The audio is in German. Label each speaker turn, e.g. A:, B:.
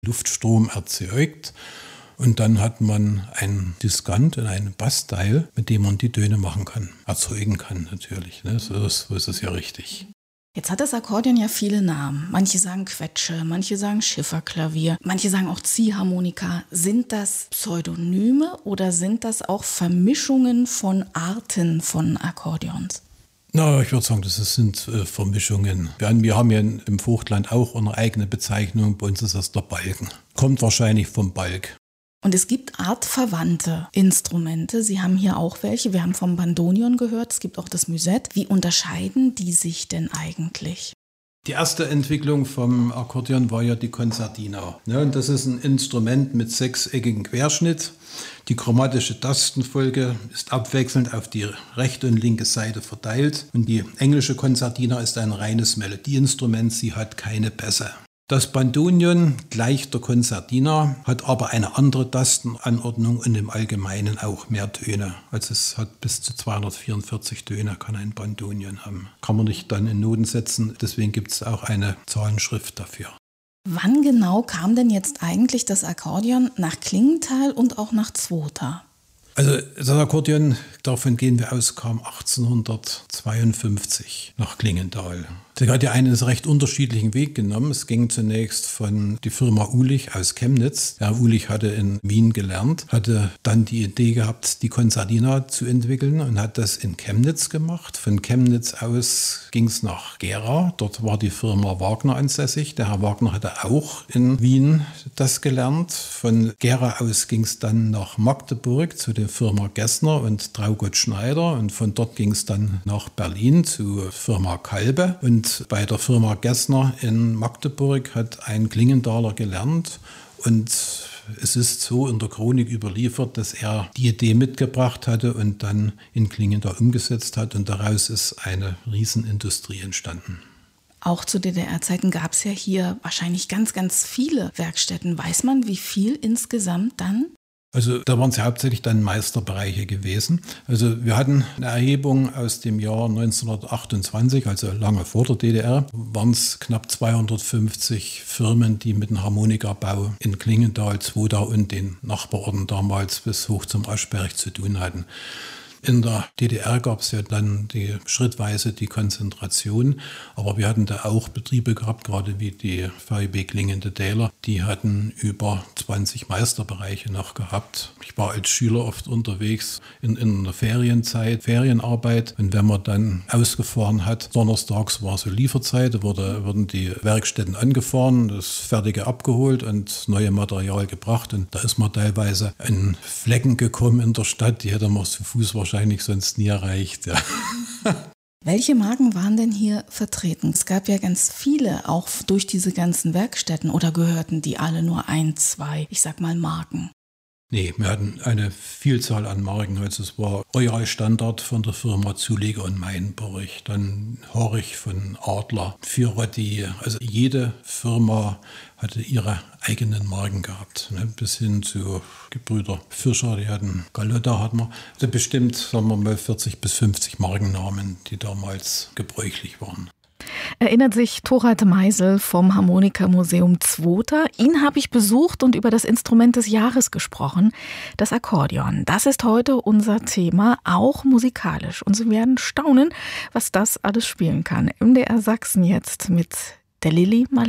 A: Luftstrom erzeugt. Und dann hat man einen Diskant und einen Bassteil, mit dem man die Töne machen kann, erzeugen kann natürlich. So ist es ja richtig.
B: Jetzt hat das Akkordeon ja viele Namen. Manche sagen Quetsche, manche sagen Schifferklavier, manche sagen auch Ziehharmonika. Sind das Pseudonyme oder sind das auch Vermischungen von Arten von Akkordeons?
A: Na, ich würde sagen, das sind Vermischungen. Wir haben ja im Vogtland auch eine eigene Bezeichnung. Bei uns ist das der Balken. Kommt wahrscheinlich vom Balk.
B: Und es gibt artverwandte Instrumente. Sie haben hier auch welche. Wir haben vom Bandonion gehört. Es gibt auch das Musette. Wie unterscheiden die sich denn eigentlich?
A: Die erste Entwicklung vom Akkordeon war ja die Concertina. Und das ist ein Instrument mit sechseckigem Querschnitt. Die chromatische Tastenfolge ist abwechselnd auf die rechte und linke Seite verteilt. Und die englische Concertina ist ein reines Melodieinstrument. Sie hat keine Bässe. Das Bandonion gleicht der Concertina, hat aber eine andere Tastenanordnung und im Allgemeinen auch mehr Töne. Also es hat bis zu 244 Töne, kann ein Bandonion haben. Kann man nicht dann in Noten setzen, deswegen gibt es auch eine Zahlenschrift dafür.
B: Wann genau kam denn jetzt eigentlich das Akkordeon nach Klingenthal und auch nach Zwota?
A: Also das Akkordeon, davon gehen wir aus, kam 1852 nach Klingenthal. Der hat ja einen recht unterschiedlichen Weg genommen. Es ging zunächst von die Firma Uhlich aus Chemnitz. Herr Uhlich hatte in Wien gelernt, hatte dann die Idee gehabt, die Concertina zu entwickeln und hat das in Chemnitz gemacht. Von Chemnitz aus ging es nach Gera. Dort war die Firma Wagner ansässig. Der Herr Wagner hatte auch in Wien das gelernt. Von Gera aus ging es dann nach Magdeburg zu der Firma Gessner und Traugott Schneider. Und von dort ging es dann nach Berlin zu Firma Kalbe. Und bei der Firma Gessner in Magdeburg hat ein Klingenthaler gelernt und es ist so in der Chronik überliefert, dass er die Idee mitgebracht hatte und dann in Klingenthal umgesetzt hat und daraus ist eine Riesenindustrie entstanden.
B: Auch zu DDR-Zeiten gab es ja hier wahrscheinlich ganz, ganz viele Werkstätten. Weiß man, wie viel insgesamt dann?
A: Also da waren es ja hauptsächlich dann Meisterbereiche gewesen. Also wir hatten eine Erhebung aus dem Jahr 1928, also lange vor der DDR, waren es knapp 250 Firmen, die mit dem Harmonikabau in Klingenthal, Zwota und den Nachbarorten damals bis hoch zum Aschberg zu tun hatten. In der DDR gab es ja dann schrittweise die Konzentration, aber wir hatten da auch Betriebe gehabt, gerade wie die VEB Klingende-Täler, die hatten über 20 Meisterbereiche noch gehabt. Ich war als Schüler oft unterwegs in der Ferienzeit, Ferienarbeit und wenn man dann ausgefahren hat, donnerstags war so Lieferzeit, da wurden die Werkstätten angefahren, das Fertige abgeholt und neue Material gebracht und da ist man teilweise in Flecken gekommen in der Stadt, die hätte man zu Fuß wahrscheinlich sonst nie erreicht. Ja.
B: Welche Marken waren denn hier vertreten? Es gab ja ganz viele, auch durch diese ganzen Werkstätten, oder gehörten die alle nur ein, zwei, ich sag mal Marken?
A: Nee, wir hatten eine Vielzahl an Marken. Also es war Royal Standard von der Firma Zuleger und Meinburg, dann Horch von Adler, Fiorotti. Also jede Firma hatte ihre eigenen Marken gehabt. Bis hin zu Gebrüder Fischer, die hatten Galotta, hatten wir. Also bestimmt, sagen wir mal, 40 bis 50 Markennamen, die damals gebräuchlich waren.
B: Erinnert sich Thorald Meisel vom Harmonikamuseum Zwota. Ihn habe ich besucht und über das Instrument des Jahres gesprochen, das Akkordeon. Das ist heute unser Thema, auch musikalisch. Und Sie werden staunen, was das alles spielen kann. MDR Sachsen jetzt mit der Lilli Marleen.